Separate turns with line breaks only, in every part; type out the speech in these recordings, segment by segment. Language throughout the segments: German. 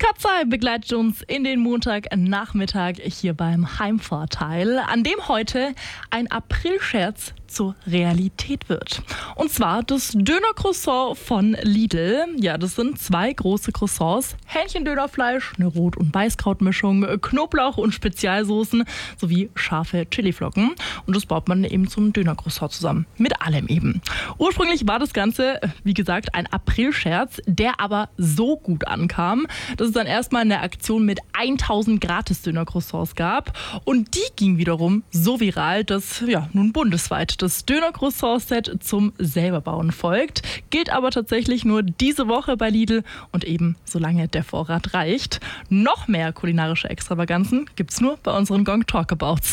Katzheim begleitet uns in den Montagnachmittag hier beim Heimvorteil, an dem heute ein Aprilscherz zur Realität wird. Und zwar das Döner-Croissant von Lidl. Ja, das sind 2 große Croissants, Hähnchendönerfleisch, eine Rot- und Weißkrautmischung, Knoblauch und Spezialsoßen sowie scharfe Chiliflocken. Und das baut man eben zum Döner-Croissant zusammen. Mit allem eben. Ursprünglich war das Ganze, wie gesagt, ein Aprilscherz, der aber so gut ankam, dass es dann erstmal eine Aktion mit 1000 Gratis-Döner-Croissants gab. Und die ging wiederum so viral, dass nun bundesweit das Döner-Croissant-Set zum Selberbauen folgt. Gilt aber tatsächlich nur diese Woche bei Lidl und eben solange der Vorrat reicht. Noch mehr kulinarische Extravaganzen gibt's nur bei unseren Gong Talkabouts.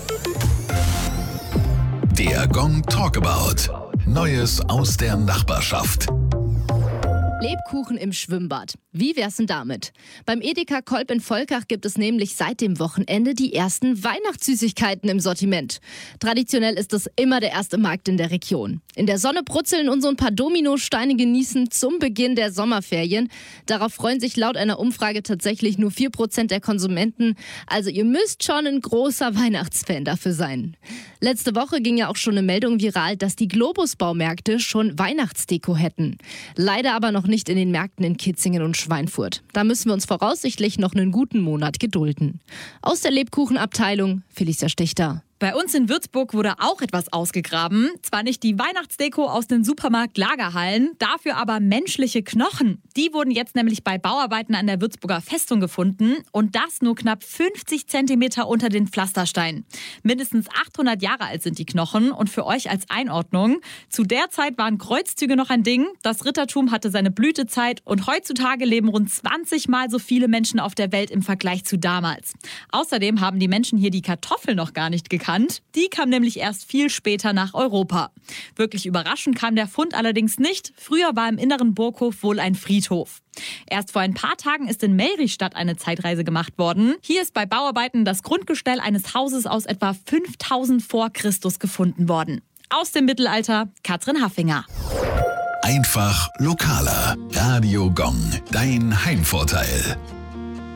Der Gong Talkabout. Neues aus der Nachbarschaft.
Lebkuchen im Schwimmbad. Wie wär's denn damit? Beim Edeka Kolb in Volkach gibt es nämlich seit dem Wochenende die ersten Weihnachtssüßigkeiten im Sortiment. Traditionell ist es immer der erste Markt in der Region. In der Sonne brutzeln und so ein paar Dominosteine genießen zum Beginn der Sommerferien. Darauf freuen sich laut einer Umfrage tatsächlich nur 4% der Konsumenten. Also ihr müsst schon ein großer Weihnachtsfan dafür sein. Letzte Woche ging ja auch schon eine Meldung viral, dass die Globus-Baumärkte schon Weihnachtsdeko hätten. Leider aber noch nicht in den Märkten in Kitzingen und Schweinfurt. Da müssen wir uns voraussichtlich noch einen guten Monat gedulden. Aus der Lebkuchenabteilung, Felicia Stichter.
Bei uns in Würzburg wurde auch etwas ausgegraben. Zwar nicht die Weihnachtsdeko aus den Supermarkt-Lagerhallen, dafür aber menschliche Knochen. Die wurden jetzt nämlich bei Bauarbeiten an der Würzburger Festung gefunden und das nur knapp 50 Zentimeter unter den Pflastersteinen. Mindestens 800 Jahre alt sind die Knochen und für euch als Einordnung: Zu der Zeit waren Kreuzzüge noch ein Ding, das Rittertum hatte seine Blütezeit und heutzutage leben rund 20 Mal so viele Menschen auf der Welt im Vergleich zu damals. Außerdem haben die Menschen hier die Kartoffel noch gar nicht gekannt. Die kam nämlich erst viel später nach Europa. Wirklich überraschend kam der Fund allerdings nicht. Früher war im inneren Burghof wohl ein Friedhof. Erst vor ein paar Tagen ist in Melrichstadt eine Zeitreise gemacht worden. Hier ist bei Bauarbeiten das Grundgestell eines Hauses aus etwa 5000 vor Christus gefunden worden. Aus dem Mittelalter, Katrin Haffinger.
Einfach lokaler. Radio Gong, dein Heimvorteil.